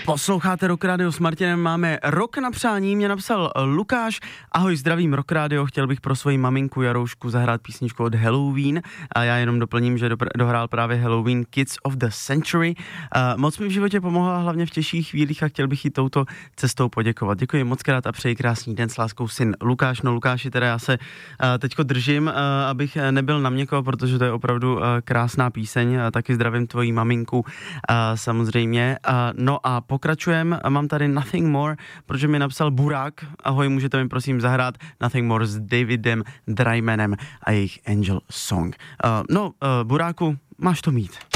Posloucháte Rock Radio s Martinem, máme rok na přání, mě napsal Lukáš. Ahoj, zdravím Rock Radio, chtěl bych pro svoji maminku Jaroušku zahrát písničku od Halloween a já jenom doplním, že dohrál právě Halloween Kids of the Century. Moc mi v životě pomohla, hlavně v těžších chvílích a chtěl bych jí touto cestou poděkovat. Děkuji moc krát a přeji krásný den s láskou syn Lukáš. No Lukáši, teda já se teďko držím, abych nebyl na měko, protože to je opravdu krásná píseň. Taky zdravím tvoji maminku samozřejmě. No a pokračujeme, mám tady Nothing More, protože mi napsal Burák. Ahoj, můžete mi prosím zahrát Nothing More s Davidem Dreimanem a jejich Angel Song. Buráku, máš to mít.